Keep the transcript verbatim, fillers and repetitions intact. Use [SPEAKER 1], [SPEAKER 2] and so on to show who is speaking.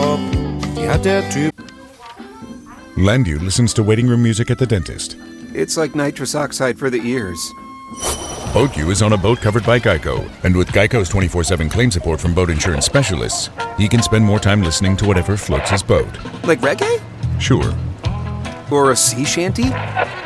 [SPEAKER 1] jobb. De hadde typ...
[SPEAKER 2] Landu listens to waiting room music at the dentist.
[SPEAKER 1] It's like nitrous oxide for the ears.
[SPEAKER 2] BoatU is on a boat covered by Geico, and with Geico's twenty-four seven claim support from boat insurance specialists, he can spend more time listening to whatever floats his boat.
[SPEAKER 1] Like reggae?
[SPEAKER 2] Sure.
[SPEAKER 1] Or a sea shanty?